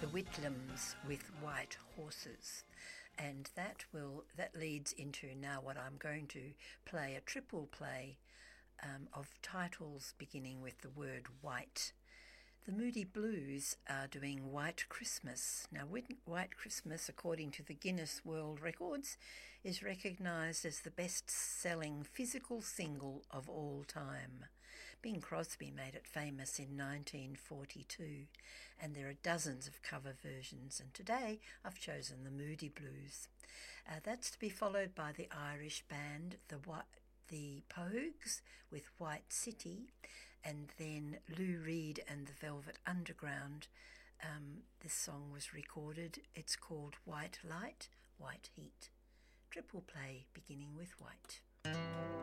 Whitlams with White Horses, and that leads into now what I'm going to play, a triple play of titles beginning with the word white. The Moody Blues are doing White Christmas. Now, White Christmas, according to the Guinness World Records, is recognised as the best-selling physical single of all time. Bing Crosby made it famous in 1942, and there are dozens of cover versions, and today I've chosen the Moody Blues. That's to be followed by the Irish band, the Pogues with White City, and then Lou Reed and the Velvet Underground. This song was recorded. It's called White Light, White Heat. Triple play beginning with white.